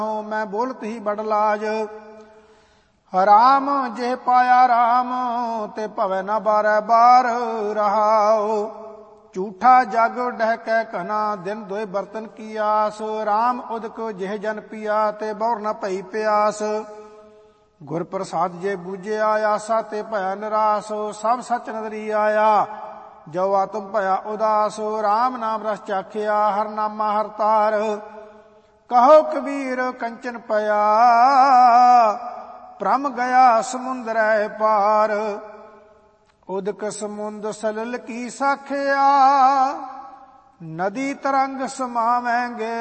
मैं बोलत ही बड़ लाज। राम जे पाया राम ते भवै न बारै बार रहाओ। झूठा जग डहकै कना दिन दोए बर्तन की आस। राम उदक जेह जन पिया ते बौर न भई प्यास। गुर प्रसाद जे बूझिया आसा ते भया निरास। सब सच नदरी आया जो आत्म भया उदास। राम नाम रस चाखिया हर नामा हर तार। कहो कबीर कंचन पया भ्रम गया समुंदर पार। उदक समुंद सलिल की साखिया नदी तरंग समावेंगे।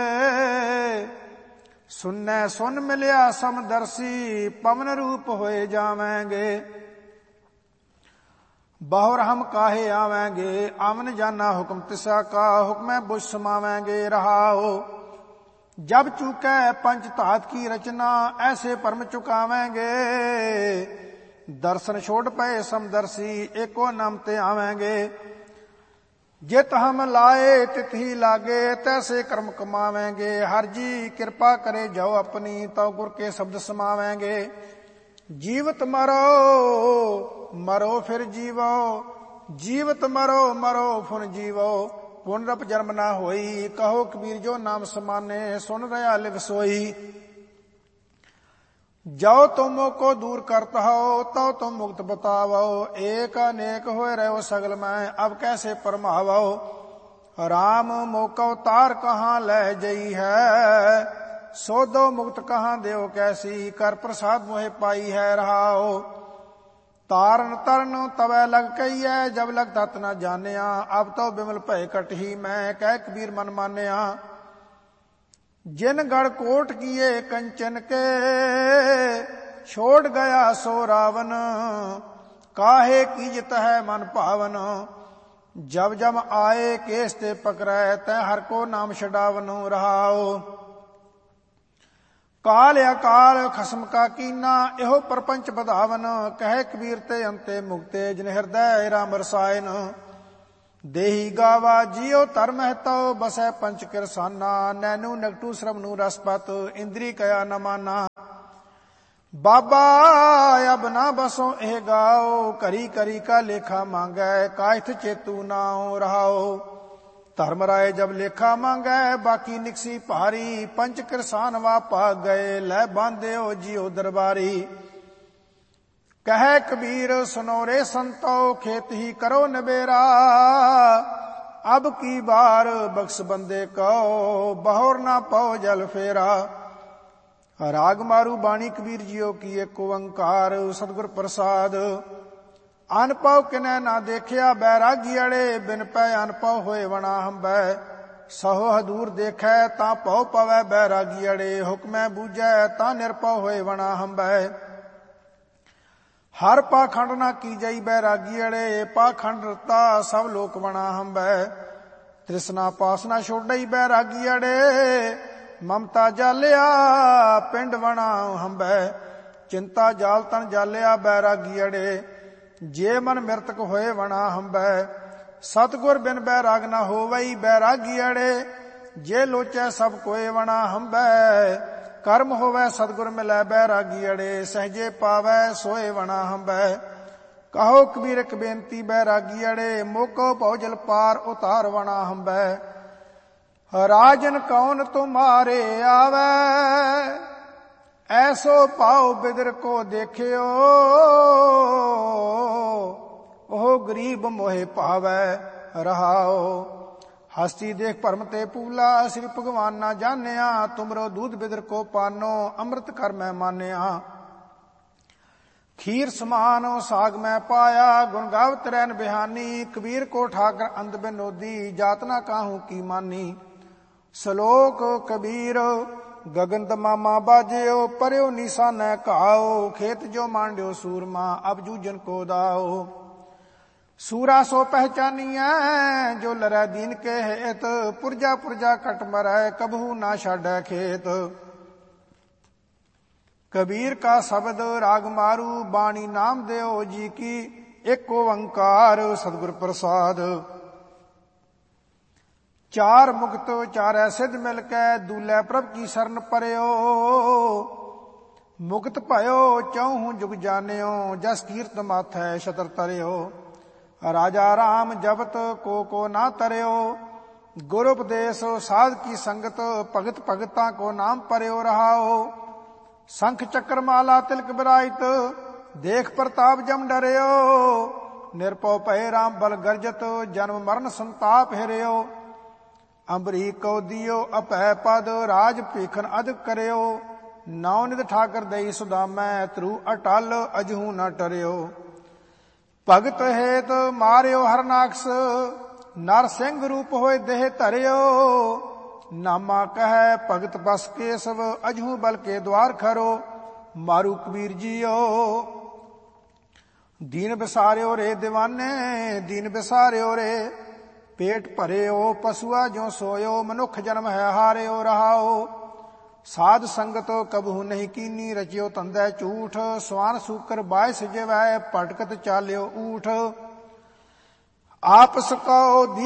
सुनने सुन मिलिया समदर्शी पवन रूप होए जावेंगे। बहुर हम काहे आवेंगे आवन जाना हुक्म तिसा का। हुक्म बुझ समावेंगे रहाओ। जब चूकै पंच धात की रचना ऐसे परम चुकावेंगे। दर्शन छोड़ पए समदर्शी एको नाम ते आवेंगे। जित हम लाए तित ही लागे तैसे कर्म कमावेंगे। हर जी कृपा करे जाओ अपनी तो गुर के शब्द समावेंगे। जीवत मरो मरो फिर जीवो जीवत मरो मरो फुन जीवो। पुनरप जन्म ना होई कहो कबीर जो नाम समाने। सुन रहा लिव सोई जाओ तुमो को दूर करता हो तो तुम मुक्त बतावो। एक अनेक होए रहो सगल में अब कैसे परमावो। राम मोको तार कहाँ ले जई है। सोदो मुक्त कहाँ देव कैसी कर प्रसाद मोहे पाई है रहाओ। तारन तरन तवै लग कही है जब लग तत न जानिया। अब तो बिमल भय कटही मैं कह कबीर मन मानिया। जिन गढ़ कोट किए कंचन के छोड़ गया सो रावण। काहे कीजत है मन पावन। जब जब आए केस ते पकड़े तै हर को नाम छडावन रहाओ। काल अकाल खसम का कीना एहो परपंच बधावन। कहे कबीर ते अंते मुक्ते जिन हृदय राम रसायन। देही गावा जियो धर्म तो बसै पंच किरसाना। नैनू नगटू श्रवणु रसपत इंद्री कया न माना। बाबा अब ना बसो एह गाओ करी करी का लेखा मांगै। कायथ चेतू नाओ रहाओ। धर्म राय जब लेखा मांगै बाकी निकसी भारी। पंच किरसान वा भाग गए लै बांधे जियो दरबारी। कहे कबीर सुनो रे संतो खेत ही करो नबेरा। अब की बार बख्श बंदे को बहुर ना पाओ जल फेरा। राग मारू बाणी कबीर जियो की एक ओंकार सतगुर प्रसाद। अनपव किनै ना देखिया बैरागी अड़े बिन पै अनपव होए वणा हंबै। सहो हदूर देखै ता पौ पवै बैरागी अड़े। हुक्मै बूझै ता निरपव होए वणा हंबै। हर पाखंड ना की जई बैरागी अड़े। पाखंड रता सब लोक वणा हंबै। तृष्णा पास ना छोड़ई बैरागी अड़े। ममता जालिया पिंड वणा हंबै। चिंता जाल तन जालिया बैरागी अड़े। जे मन मृतक होए वणा हंबै। सतगुर बिन बैराग न होवई बैरागी अड़े। जे लोचै सब कोए वणा हंबै। कर्म होवै सतगुर मिलै बैरागी अड़े। सहजे पावै सोए वणा हंबै। कहो कबीर एक बेनती बैरागी अड़े। मोको भौजल पार उतार वणा हंबै। राजन कौन तुम्हारे आवै। ऐसो पाओ बिदर को देखियो। ओह गरीब मोहे पावै रहाओ। हस्ती देख भरम ते पूला श्री भगवान ना जानिया। तुमरो दूध बिदर को पानो अमृत कर मैं मानिया। खीर समान साग मैं पाया गुण गावत रैन बिहानी। कबीर को ठाकर अंध बिनोदी जात ना काहू की मानी। सलोक कबीर गगन तमामा बाजियो पर्यो निशान घाओ। खेत जो मांड्यो सूरमा अब जूजन को दाओ। सूरा सो पहचानिया जो लरै दीन के हेत। पुरजा पुरजा कट मरै कबहू ना छाड़ै खेत। कबीर का शब्द राग मारू बाणी नाम देओ जी की। एक ओंकार सतगुर प्रसाद। चार मुक्त चारै सिद्ध मिल कै दूलै प्रभ की शरण परियो। मुक्त भयो चौहूं जुग जानियो जस कीर्त माथै छतर तरियो। राजा राम जपत को ना तरियो गुर उपदेश साध की संगत भगत भगता को नाम परियो रहाओ। शंख चक्र माला तिलक बिराजित देख प्रताप जम डरियो। निरपौ भय राम बल गर्जत जन्म मरण संताप हिरियो। अम्बरीक को दियो अपै पद राज भीखन अधिक करियो। नवनिध ठाकर दई सुदामै त्रु अटल अजहू न टरियो। भगत हेत मारियो हरनाक्ष नर सिंह रूप होए देह धरियो। नामा कह भगत बस केसव अजहू बल के द्वार खरो। मारू कबीर जियो दीन बिसारियो रे दीवाने दीन बिसारियो रे। पेट भरियो पशुआ ज्यों सोयो मनुख जन्म है हारियो रहाओ। साध संगत कबहू नहीं कीनी रचियो तंदै झूठ। स्वान सूकर बायस जिवै भटकत चालियो ऊठ। आपस को